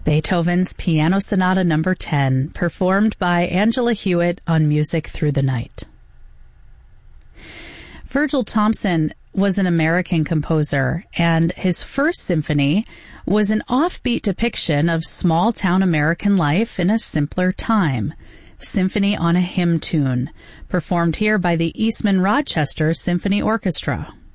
Beethoven's Piano Sonata No. 10, performed by Angela Hewitt on Music Through the Night. Virgil Thomson was an American composer, and his first symphony was an offbeat depiction of small-town American life in a simpler time. Symphony on a Hymn Tune, performed here by the Eastman Rochester Symphony Orchestra.